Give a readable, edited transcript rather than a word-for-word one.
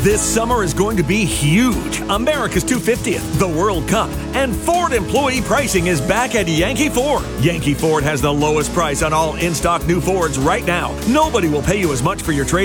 This summer is going to be huge. America's 250th, the World Cup, and Ford employee pricing is back at Yankee Ford. Yankee Ford has the lowest price on all in-stock new Fords right now. Nobody will pay you as much for your trade